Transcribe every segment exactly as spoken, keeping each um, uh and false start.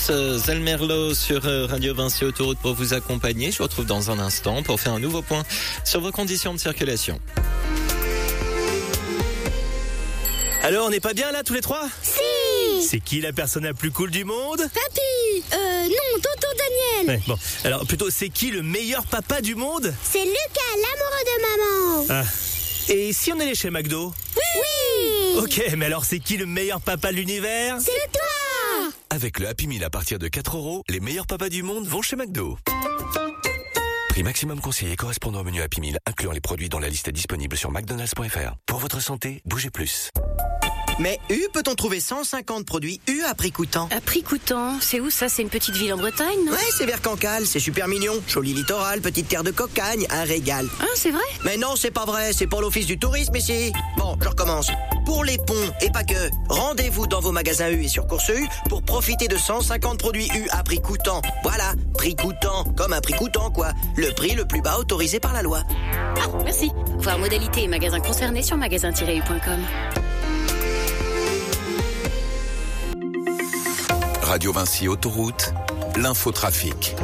Zalmerlo sur Radio Vinci Autoroute pour vous accompagner. Je vous retrouve dans un instant pour faire un nouveau point sur vos conditions de circulation. Alors, on n'est pas bien là tous les trois ? Si. C'est qui la personne la plus cool du monde ? Papy. Euh, non, tonton Daniel. Ouais, bon, alors plutôt, c'est qui le meilleur papa du monde ? C'est Lucas, l'amoureux de maman. Ah. Et si on allait chez McDo ? Oui. Ok, mais alors c'est qui le meilleur papa de l'univers ? C'est toi. Avec le Happy Meal à partir de quatre euros, les meilleurs papas du monde vont chez McDo. Prix maximum conseillé correspondant au menu Happy Meal, incluant les produits dont la liste est disponible sur mcdonalds point f r. Pour votre santé, bougez plus. Mais U, peut-on trouver cent cinquante produits U à prix coûtant ? À prix coûtant, c'est où ça ? C'est une petite ville en Bretagne, non ? Ouais, c'est vers Cancale, c'est super mignon. Joli littoral, petite terre de cocagne, un régal. Ah, c'est vrai ? Mais non, c'est pas vrai, c'est pour l'office du tourisme ici. Bon, je recommence. Pour les ponts, et pas que, rendez-vous dans vos magasins U et sur Course U pour profiter de cent cinquante produits U à prix coûtant. Voilà, prix coûtant, comme un prix coûtant quoi. Le prix le plus bas autorisé par la loi. Ah, merci. Voir modalité et magasins concernés sur magasin tiret u point com. Radio Vinci Autoroute, l'infotrafic.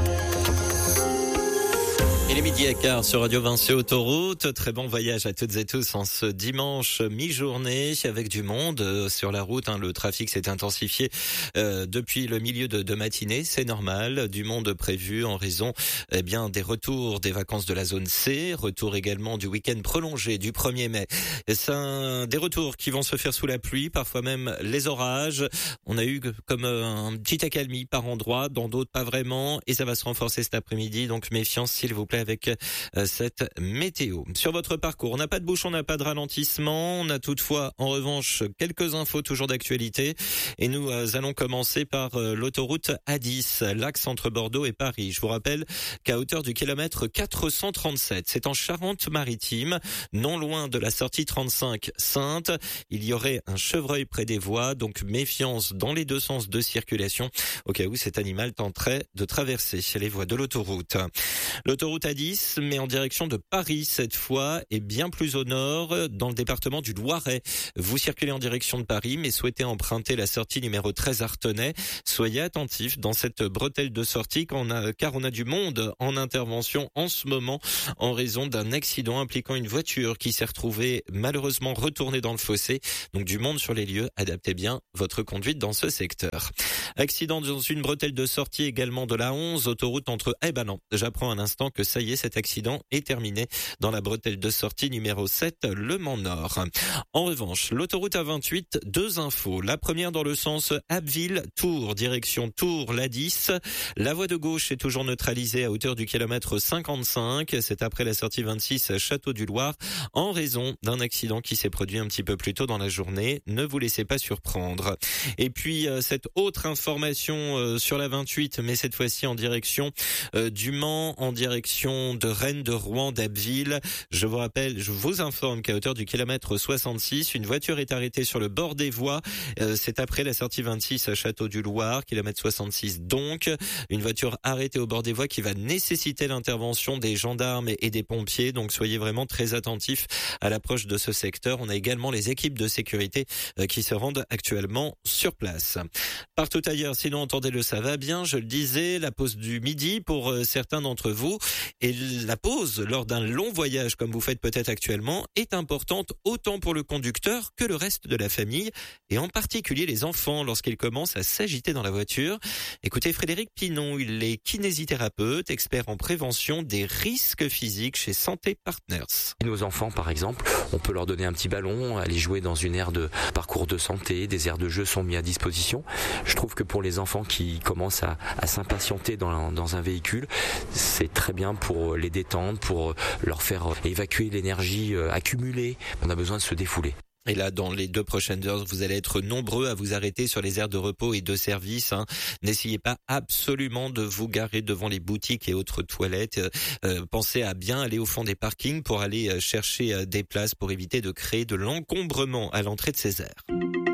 Il est midi et quart sur Radio Vinci Autoroute. Très bon voyage à toutes et tous en ce dimanche mi-journée avec du monde sur la route. Hein, le trafic s'est intensifié euh, depuis le milieu de, de matinée. C'est normal. Du monde prévu en raison eh bien des retours des vacances de la zone C. Retour également du week-end prolongé du premier mai. C'est un, des retours qui vont se faire sous la pluie, parfois même les orages. On a eu comme un petit accalmie par endroits, dans d'autres pas vraiment. Et ça va se renforcer cet après-midi. Donc méfiance s'il vous plaît avec euh, cette météo. Sur votre parcours, on n'a pas de bouchon, on n'a pas de ralentissement. On a toutefois, en revanche, quelques infos toujours d'actualité. Et nous euh, allons commencer par euh, l'autoroute A dix, l'axe entre Bordeaux et Paris. Je vous rappelle qu'à hauteur du kilomètre quatre cent trente-sept, c'est en Charente-Maritime, non loin de la sortie trente-cinq Sainte. Il y aurait un chevreuil près des voies, donc méfiance dans les deux sens de circulation, au cas où cet animal tenterait de traverser les voies de l'autoroute. L'autoroute A dix, mais en direction de Paris cette fois, et bien plus au nord, dans le département du Loiret. Vous circulez en direction de Paris, mais souhaitez emprunter la sortie numéro treize Artenay. Soyez attentifs dans cette bretelle de sortie, car on a, car on a du monde en intervention en ce moment, en raison d'un accident impliquant une voiture qui s'est retrouvée malheureusement retournée dans le fossé. Donc du monde sur les lieux, adaptez bien votre conduite dans ce secteur. Accident dans une bretelle de sortie également de la onze, autoroute entre... Eh ben non, j'apprends un instant que ça y est, cet accident est terminé dans la bretelle de sortie numéro sept, Le Mans Nord. En revanche, l'autoroute A vingt-huit, deux infos. La première dans le sens Abbeville-Tours, direction Tours-La dix. La voie de gauche est toujours neutralisée à hauteur du kilomètre cinquante-cinq. C'est après la sortie vingt-six Château-du-Loir, en raison d'un accident qui s'est produit un petit peu plus tôt dans la journée. Ne vous laissez pas surprendre. Et puis, euh, cette autre information euh, sur la vingt-huit, mais cette fois-ci en direction euh, du Mans, en direction de Rennes, de Rouen, d'Abbeville. Je vous rappelle, je vous informe qu'à hauteur du kilomètre soixante-six, une voiture est arrêtée sur le bord des voies. Euh, c'est après la sortie vingt-six à Château-du-Loir, kilomètre soixante-six donc. Une voiture arrêtée au bord des voies qui va nécessiter l'intervention des gendarmes et des pompiers. Donc soyez vraiment très attentifs à l'approche de ce secteur. On a également les équipes de sécurité euh, qui se rendent actuellement sur place. Partout ailleurs, sinon entendez-le, ça va bien. Je le disais, la pause du midi pour euh, certains d'entre vous. Et la pause lors d'un long voyage, comme vous faites peut-être actuellement, est importante autant pour le conducteur que le reste de la famille, et en particulier les enfants lorsqu'ils commencent à s'agiter dans la voiture. Écoutez Frédéric Pinon, il est kinésithérapeute, expert en prévention des risques physiques chez Santé Partners. Nos enfants, par exemple, on peut leur donner un petit ballon, aller jouer dans une aire de parcours de santé, des aires de jeu sont mis à disposition. Je trouve que pour les enfants qui commencent à, à s'impatienter dans, dans un véhicule, c'est très bien pour les détendre, pour leur faire évacuer l'énergie accumulée. On a besoin de se défouler. Et là, dans les deux prochaines heures, vous allez être nombreux à vous arrêter sur les aires de repos et de service. Hein. N'essayez pas absolument de vous garer devant les boutiques et autres toilettes. Euh, pensez à bien aller au fond des parkings pour aller chercher des places pour éviter de créer de l'encombrement à l'entrée de ces aires.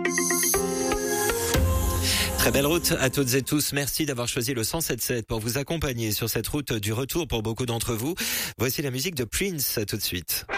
Très belle route à toutes et tous. Merci d'avoir choisi le cent sept sept pour vous accompagner sur cette route du retour pour beaucoup d'entre vous. Voici la musique de Prince tout de suite.